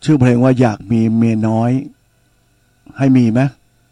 ชื่อเพลงว่าอยากมีเมียน้อยให้มีไหม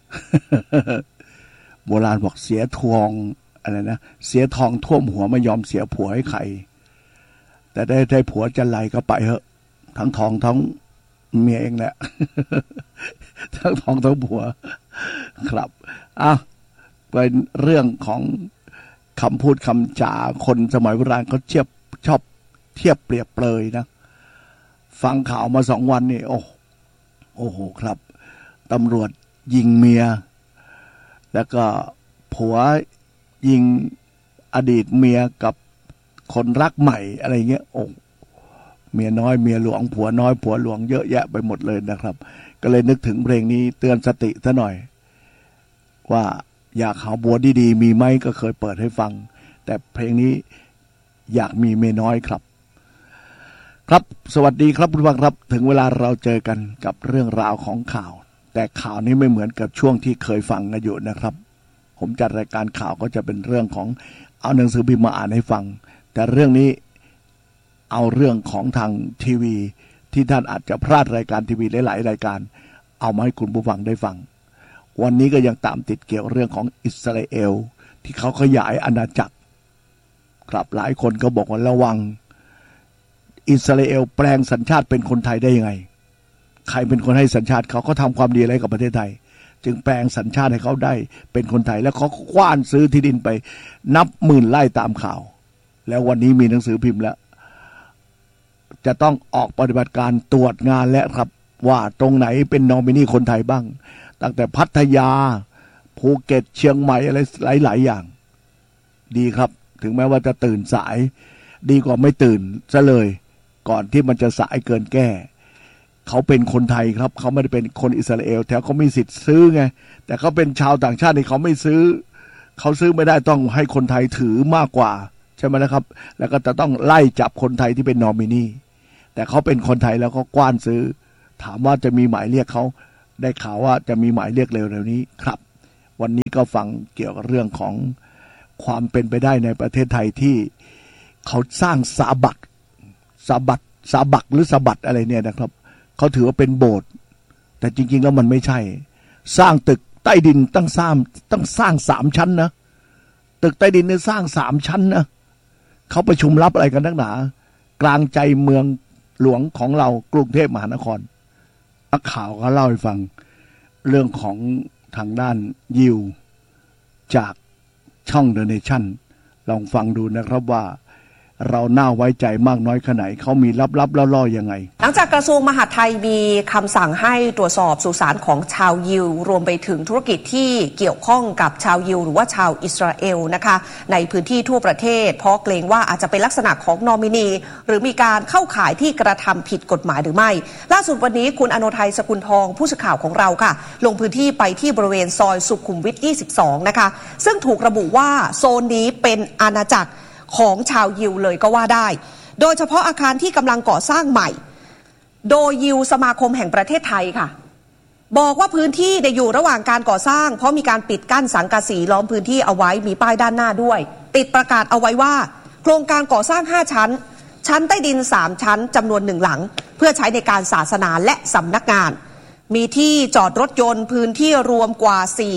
โบราณบอกเสียทองอะไรนะเสียทองท่วมหัวไม่ยอมเสียผัวให้ใครแต่ได้ผัวจะไล่ก็ไปเหอะทั้งทองทั้งเมียเองแหละ ทั้งทองทั้งผัวครับเป็นเรื่องของคำพูดคำจาคนสมัยโบราณเขาชอบเทียบเปรียบเปรยนะฟังข่าวมา2 วันนี่โอ้โหครับตำรวจยิงเมียแล้วก็ผัวยิงอดีตเมียกับคนรักใหม่อะไรเงี้ยเมียน้อยเมียหลวงผัวน้อยผัวหลวงเยอะแยะไปหมดเลยนะครับก็เลยนึกถึงเพลงนี้เตือนสติซะหน่อยว่าอยากหาบัวดีๆมีไหมก็เคยเปิดให้ฟังแต่เพลงนี้อยากมีเมียน้อยครับสวัสดีครับคุณผู้ฟังครับถึงเวลาเราเจอกันกับเรื่องราวของข่าวแต่ข่าวนี้ไม่เหมือนกับช่วงที่เคยฟังกันอยู่นะครับผมจัดรายการข่าวก็จะเป็นเรื่องของเอาหนังสือพิมพ์มาอ่านให้ฟังแต่เรื่องนี้เอาเรื่องของทางทีวีที่ท่านอาจจะพลาดรายการทีวีหลายๆรายการเอามาให้คุณผู้ฟังได้ฟังวันนี้ก็ยังตามติดเกี่ยวเรื่องของอิสราเอลที่เขาขยายอาณาจักรครับหลายคนก็บอกว่าระวังอิสราเอลแปลงสัญชาติเป็นคนไทยได้ยังไงใครเป็นคนให้สัญชาติเขาทำความดีอะไรกับประเทศไทยจึงแปลงสัญชาติให้เขาได้เป็นคนไทยแล้วเขากว้านซื้อที่ดินไปนับหมื่นไร่ตามข่าวแล้ววันนี้มีหนังสือพิมพ์แล้วจะต้องออกปฏิบัติการตรวจงานแล้วครับว่าตรงไหนเป็นนอมินีคนไทยบ้างตั้งแต่พัทยาภูเก็ตเชียงใหม่อะไรหลายๆอย่างดีครับถึงแม้ว่าจะตื่นสายดีกว่าไม่ตื่นซะเลยก่อนที่มันจะสายเกินแก้เขาเป็นคนไทยครับเขาไม่ได้เป็นคนอิสราเอลแถวเขามีสิทธิ์ซื้อไงแต่เขาเป็นชาวต่างชาตินี่เขาไม่ซื้อเขาซื้อไม่ได้ต้องให้คนไทยถือมากกว่าใช่ไหมนะครับแล้วก็จะต้องไล่จับคนไทยที่เป็นนอมินีแต่เขาเป็นคนไทยแล้วก็กว้านซื้อถามว่าจะมีหมายเรียกเขาได้ข่าวว่าจะมีหมายเรียกเร็วๆนี้ครับวันนี้ก็ฟังเกี่ยวกับเรื่องของความเป็นไปได้ในประเทศไทยที่เขาสร้างสาบักหรือสาบัดอะไรเนี่ยนะครับเขาถือว่าเป็นโบสถ์แต่จริงๆแล้วมันไม่ใช่สร้างตึกใต้ดินต้องสร้าง3 ชั้นนะตึกใต้ดินเนี่ยสร้าง3 ชั้นนะเขาประชุมลับอะไรกันนักหนากลางใจเมืองหลวงของเรากรุงเทพมหานครนักข่าวเขาเล่าให้ฟังเรื่องของทางด้านยิวจากช่อง The Nation ลองฟังดูนะครับว่าเราน่าไว้ใจมากน้อยขนาดไหนเขามีลับๆล่อๆยังไงหลังจากกระทรวงมหาดไทยมีคำสั่งให้ตรวจสอบสุสานของชาวยิวรวมไปถึงธุรกิจที่เกี่ยวข้องกับชาวยิวหรือว่าชาวอิสราเอลนะคะในพื้นที่ทั่วประเทศเพราะเกรงว่าอาจจะเป็นลักษณะของนอมินีหรือมีการเข้าข่ายที่กระทำผิดกฎหมายหรือไม่ล่าสุดวันนี้คุณอโนทัย สกุลทองผู้สื่อข่าวของเราค่ะลงพื้นที่ไปที่บริเวณซอยสุขุมวิท 22นะคะซึ่งถูกระบุว่าโซนนี้เป็นอาณาจักรของชาวยิวเลยก็ว่าได้โดยเฉพาะอาคารที่กำลังก่อสร้างใหม่โดยยิวสมาคมแห่งประเทศไทยค่ะบอกว่าพื้นที่ได้อยู่ระหว่างการก่อสร้างเพราะมีการปิดกั้นสังกะสีล้อมพื้นที่เอาไว้มีป้ายด้านหน้าด้วยติดประกาศเอาไว้ว่าโครงการก่อสร้าง5 ชั้นชั้นใต้ดิน3 ชั้นจำนวน1 หลังเพื่อใช้ในการศาสนาและสำนักงานมีที่จอดรถยนต์พื้นที่รวมกว่า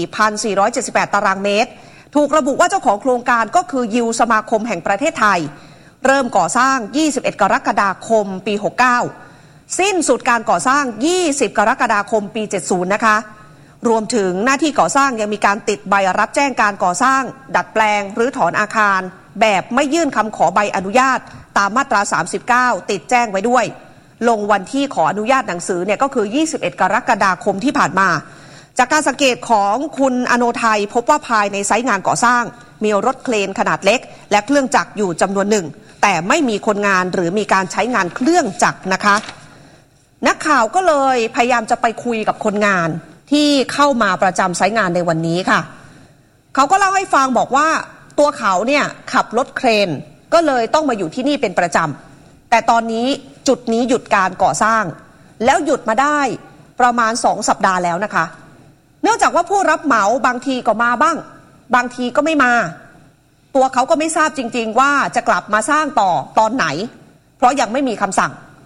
4,478 ตารางเมตรถูกระบุว่าเจ้าของโครงการก็คือยิวสมาคมแห่งประเทศไทยเริ่มก่อสร้าง 21 กรกฎาคม ปี 69 สิ้นสุดการก่อสร้าง 20 กรกฎาคม ปี 70 นะคะรวมถึงหน้าที่ก่อสร้างยังมีการติดใบรับแจ้งการก่อสร้างดัดแปลงหรือถอนอาคารแบบไม่ยื่นคำขอใบอนุญาตตามมาตรา 39 ติดแจ้งไว้ด้วยลงวันที่ขออนุญาตหนังสือเนี่ยก็คือ 21 กรกฎาคมที่ผ่านมาจากการสังเกตของคุณอโนทัยพบว่าภายในไซต์งานก่อสร้างมีรถเครนขนาดเล็กและเครื่องจักรอยู่จำนวนหนึ่งแต่ไม่มีคนงานหรือมีการใช้งานเครื่องจักรนะคะนักข่าวก็เลยพยายามจะไปคุยกับคนงานที่เข้ามาประจำไซต์งานในวันนี้ค่ะเขาก็เล่าให้ฟังบอกว่าตัวเขาเนี่ยขับรถเครนก็เลยต้องมาอยู่ที่นี่เป็นประจำแต่ตอนนี้จุดนี้หยุดการก่อสร้างแล้วหยุดมาได้ประมาณ2 สัปดาห์แล้วนะคะเนื่องจากว่าผู้รับเหมาบางทีก็มาบ้างบางทีก็ไม่มาตัวเขาก็ไม่ทราบจริงๆว่าจะกลับมาสร้างต่อตอนไหนเพราะยังไม่มีคำสั่งแต่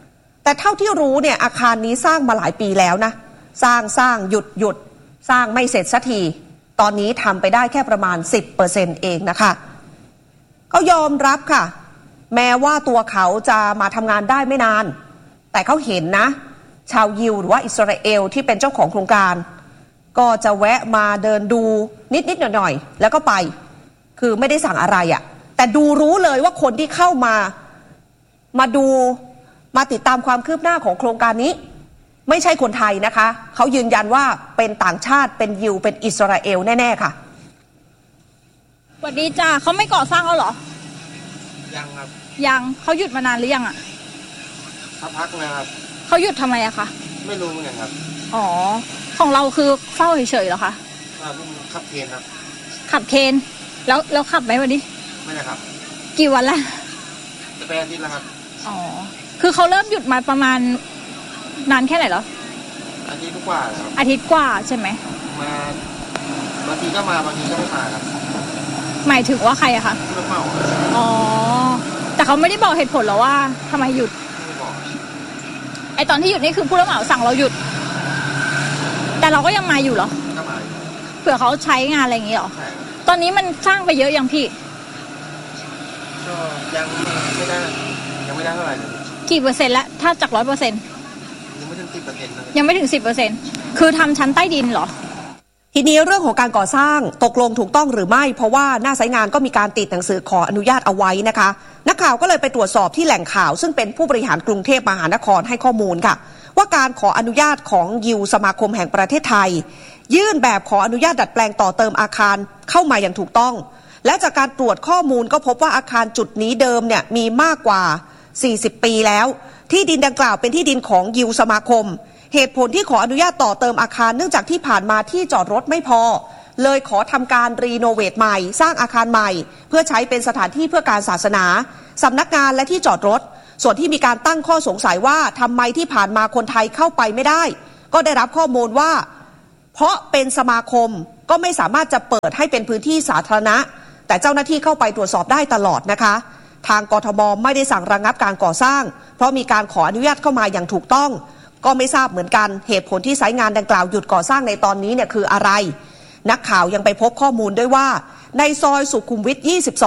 แต่เท่าที่รู้เนี่ยอาคารนี้สร้างมาหลายปีแล้วนะสร้างหยุดสร้างไม่เสร็จสักทีตอนนี้ทำไปได้แค่ประมาณ 10% เองนะคะเขายอมรับค่ะแม้ว่าตัวเขาจะมาทำงานได้ไม่นานแต่เขาเห็นนะชาวยิวหรือว่าอิสราเอลที่เป็นเจ้าของโครงการก็จะแวะมาเดินดูนิดๆหน่อยๆแล้วก็ไปคือไม่ได้สั่งอะไรอะแต่ดูรู้เลยว่าคนที่เข้ามาดูมาติดตามความคืบหน้าของโครงการนี้ไม่ใช่คนไทยนะคะเขายืนยันว่าเป็นต่างชาติเป็นยิวเป็นอิสราเอลแน่ๆค่ะสวัสดีจ้าเขาไม่ก่อสร้างแล้วเหรอยังครับยังเขาหยุดมานานหรือยังอ่ะสักพักนะครับเขาหยุดทำไมอะคะไม่รู้เหมือนกันครับอ๋อของเราคือเฝ้าเฉยๆเหรอคะขับเคนครับขับเคนแล้วขับไหมวันนี้ไม่ได้ครับกี่วันละจะไปอาทิตย์แล้วครับอ๋อคือเขาเริ่มหยุดมาประมาณนานแค่ไหนเหรออาทิตย์กว่าครับอาทิตย์กว่าใช่ไหมมาบางทีก็มาบางทีก็ไม่มาครับหมายถึงว่าใครอะคะผู้รับเหมาอ๋อแต่เขาไม่ได้บอกเหตุผลหรอว่าทำไมหยุดไม่บอกไอตอนที่หยุดนี่คือผู้รับเหมาสั่งเราหยุดแต่เราก็ยังมาอยู่เหรอก็มาเผื่อเขาใช้งานอะไรอย่างงี้เหรอใช่ตอนนี้มันสร้างไปเยอะยังพี่ก็ยังไม่ได้เท่าไหร่เลยกี่เปอร์เซ็นต์ละถ้าจาก 100% ยังไม่ถึง 10% ยังไม่ถึง 10% คือทำชั้นใต้ดินเหรอทีนี้เรื่องของการก่อสร้างตกลงถูกต้องหรือไม่เพราะว่าหน้าไซต์งานก็มีการติดหนังสือขออนุญาตเอาไว้นะคะนักข่าวก็เลยไปตรวจสอบที่แหล่งข่าวซึ่งเป็นผู้บริหารกรุงเทพมหานครให้ข้อมูลค่ะว่าการขออนุญาตของยิวสมาคมแห่งประเทศไทยยื่นแบบขออนุญาตดัดแปลงต่อเติมอาคารเข้ามาอย่างถูกต้องและจากการตรวจข้อมูลก็พบว่าอาคารจุดนี้เดิมเนี่ยมีมากกว่า40 ปีแล้วที่ดินดังกล่าวเป็นที่ดินของยิวสมาคมเหตุผลที่ขออนุญาตต่อเติมอาคารเนื่องจากที่ผ่านมาที่จอดรถไม่พอเลยขอทำการรีโนเวทใหม่สร้างอาคารใหม่เพื่อใช้เป็นสถานที่เพื่อการศาสนาสำนักงานและที่จอดรถส่วนที่มีการตั้งข้อสงสัยว่าทำไมที่ผ่านมาคนไทยเข้าไปไม่ได้ก็ได้รับข้อมูลว่าเพราะเป็นสมาคมก็ไม่สามารถจะเปิดให้เป็นพื้นที่สาธารณะแต่เจ้าหน้าที่เข้าไปตรวจสอบได้ตลอดนะคะทางกทม.ไม่ได้สั่งระงับการก่อสร้างเพราะมีการขออนุญาตเข้ามาอย่างถูกต้องก็ไม่ทราบเหมือนกันเหตุผลที่ไซต์งานดังกล่าวหยุดก่อสร้างในตอนนี้เนี่ยคืออะไรนักข่าวยังไปพบข้อมูลด้วยว่าในซอยสุขุมวิท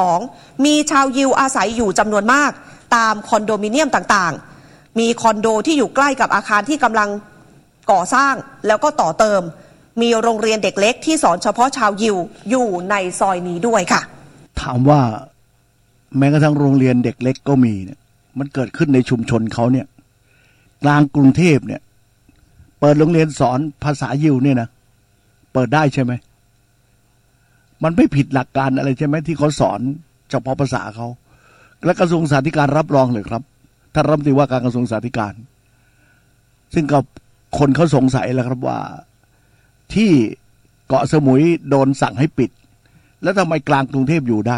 22มีชาวยิวอาศัยอยู่จำนวนมากตามคอนโดมิเนียมต่างๆมีคอนโดที่อยู่ใกล้กับอาคารที่กำลังก่อสร้างแล้วก็ต่อเติมมีโรงเรียนเด็กเล็กที่สอนเฉพาะชาวยิวอยู่ในซอยนี้ด้วยค่ะถามว่าแม้กระทั่งโรงเรียนเด็กเล็กก็มีเนี่ยมันเกิดขึ้นในชุมชนเขาเนี่ยกลางกรุงเทพเนี่ยเปิดโรงเรียนสอนภาษายิวเนี่ยนะเปิดได้ใช่ไหมมันไม่ผิดหลักการอะไรใช่ไหมที่เขาสอนเฉพาะภาษาเขาและกระทรวงศึกษาธิการรับรองเลยครับท่านรัฐมนตรีว่าการกระทรวงศึกษาธิการซึ่งก็คนเขาสงสัยแล้วครับว่าที่เกาะสมุยโดนสั่งให้ปิดแล้วทำไมกลางกรุงเทพอยู่ได้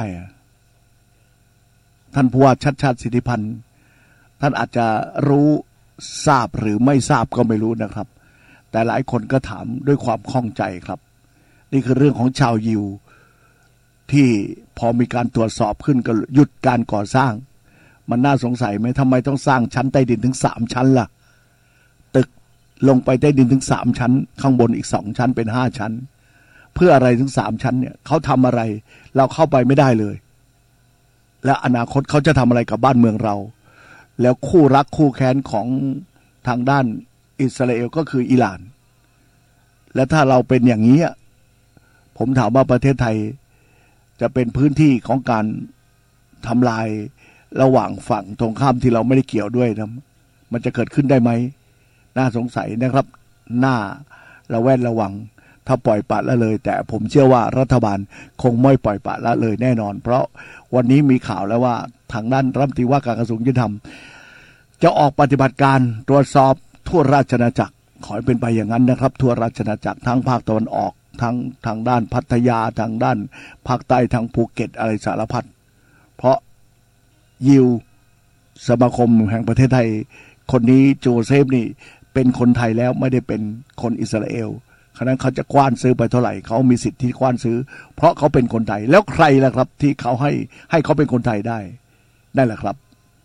ท่านผู้ว่าชัดชาติสิทธิพันธ์ท่านอาจจะรู้ทราบหรือไม่ทราบก็ไม่รู้นะครับแต่หลายคนก็ถามด้วยความข้องใจครับนี่คือเรื่องของชาวยิวที่พอมีการตรวจสอบขึ้นก็หยุดการก่อสร้างมันน่าสงสัยไหมทำไมต้องสร้างชั้นใต้ดินถึง3ชั้นล่ะตึกลงไปใต้ดินถึง3ชั้นข้างบนอีก2ชั้นเป็น5ชั้นเพื่ออะไรถึง3ชั้นเนี่ยเขาทำอะไรเราเข้าไปไม่ได้เลยและอนาคตเขาจะทำอะไรกับบ้านเมืองเราแล้วคู่รักคู่แค้นของทางด้านอิสราเอลก็คืออิหร่านและถ้าเราเป็นอย่างนี้ผมถามว่าประเทศไทยจะเป็นพื้นที่ของการทำลายระหว่างฝั่งตรงข้ามที่เราไม่ได้เกี่ยวด้วยนะมันจะเกิดขึ้นได้ไหมน่าสงสัยนะครับน่าระแวดระวังถ้าปล่อยปละละเลยแต่ผมเชื่อว่ารัฐบาลคงไม่ปล่อยปละละเลยแน่นอนเพราะวันนี้มีข่าวแล้วว่าทางด้านรัฐมนตรีว่าการกระทรวงยุติธรรมจะออกปฏิบัติการตรวจสอบทั่วราชอาณาจักรขอให้เป็นไปอย่างนั้นนะครับทั่วราชอาณาจักรทั้งภาคตะวันออกทั้งทางด้านพัทยาทางด้านภาคใต้ทางภูเก็ตอะไรสารพัดเพราะยิวสมาคมแห่งประเทศไทยคนนี้โจเซฟนี่เป็นคนไทยแล้วไม่ได้เป็นคนอิสราเอลฉะนั้นเขาจะกว้านซื้อไปเท่าไหร่เขามีสิทธิ์ที่กว้านซื้อเพราะเขาเป็นคนไทยแล้วใครล่ะครับที่เขาให้เขาเป็นคนไทยได้นั่นแหละครับ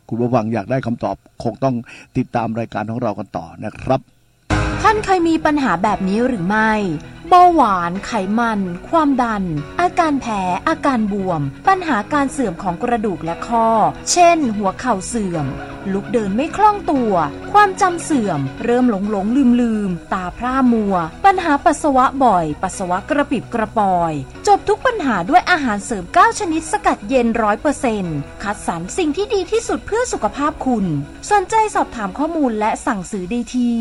คุณผู้ฟังอยากได้คำตอบคงต้องติดตามรายการของเรากันต่อนะครับท่านเคยมีปัญหาแบบนี้หรือไม่เบาหวานไขมันความดันอาการแพ้อาการบวมปัญหาการเสื่อมของกระดูกและข้อเช่นหัวเข่าเสื่อมลุกเดินไม่คล่องตัวความจำเสื่อมเริ่มหลงลืมตาพร่ามัวปัญหาปัสสาวะบ่อยปัสสาวะกระปิดกระปอยจบทุกปัญหาด้วยอาหารเสริม9ชนิดสกัดเย็น 100% คัดสรรสิ่งที่ดีที่สุดเพื่อสุขภาพคุณสนใจสอบถามข้อมูลและสั่งซื้อได้ที่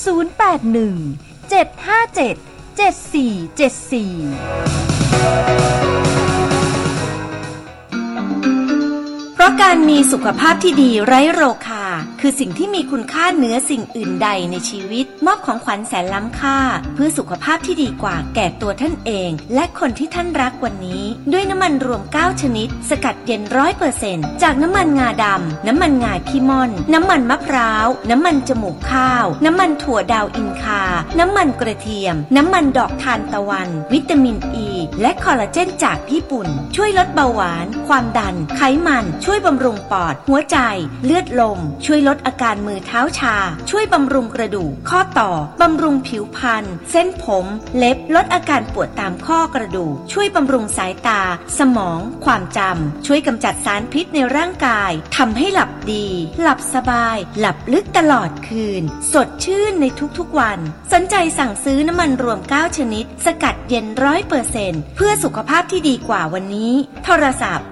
เพราะการมีสุขภาพที่ดีไร้โรคาคือสิ่งที่มีคุณค่าเหนือสิ่งอื่นใดในชีวิตมอบของขวัญแสนล้ำค่าเพื่อสุขภาพที่ดีกว่าแก่ตัวท่านเองและคนที่ท่านรักวันนี้ด้วยน้ำมันรวม9ชนิดสกัดเย็น 100% จากน้ำมันงาดำน้ำมันงาขี้ม่อนน้ำมันมะพร้าวน้ำมันจมูกข้าวน้ำมันถั่วดาวอินคาน้ำมันกระเทียมน้ำมันดอกทานตะวันวิตามินอ e, และคอลลาเจนจากญี่ปุ่นช่วยลดเบาหวานความดันไขมันช่วยบำรุงปอดหัวใจเลือดลมช่วยลดอาการมือเท้าชาช่วยบำรุงกระดูกข้อต่อบำรุงผิวพรรณเส้นผมเล็บลดอาการปวดตามข้อกระดูกช่วยบำรุงสายตาสมองความจำช่วยกำจัดสารพิษในร่างกายทำให้หลับดีหลับสบายหลับลึกตลอดคืนสดชื่นในทุกๆวันสนใจสั่งซื้อน้ำมันรวม9ชนิดสกัดเย็น 100% เพื่อสุขภาพที่ดีกว่าวันนี้โทรศัพท์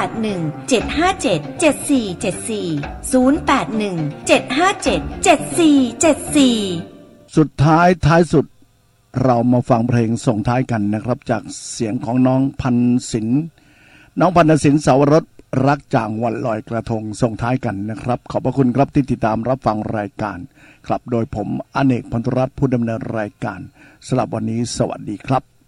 0817577474 สุดท้ายสุดเรามาฟังเพลงส่งท้ายกันนะครับจากเสียงของน้องพันศิลป์สาวรสรักจางวันลอยกระทงส่งท้ายกันนะครับขอบพระคุณครับที่ติดตามรับฟังรายการครับโดยผมอเนกพันธุรัตน์ผู้ดำเนินรายการสำหรับวันนี้สวัสดีครับ